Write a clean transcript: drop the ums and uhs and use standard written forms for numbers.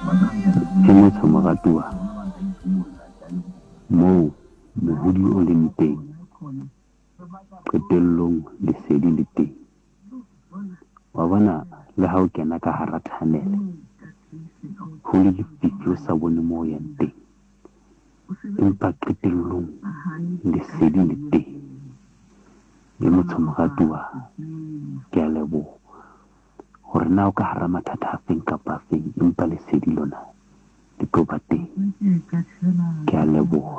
ke motho moratuwa moo mohodi o leng teng qetellong lesedi le teng wa bona le ha o kena ka hara tunnel ho le lefifi o sa bone moo yang teng empa qetellong lesedi le teng le motho moratuwa ke a leboha hore na o ka hara mathata a feng kapa a feng empa lesedi lona le tlo ba teng ke a leboha.